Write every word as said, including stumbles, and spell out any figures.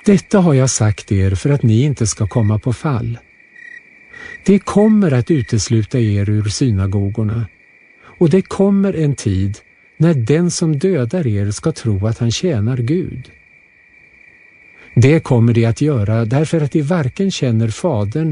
Detta har jag sagt er för att ni inte ska komma på fall. Det kommer att utesluta er ur synagogorna, och det kommer en tid när den som dödar er ska tro att han tjänar Gud. Det kommer de att göra därför att de varken känner Fadern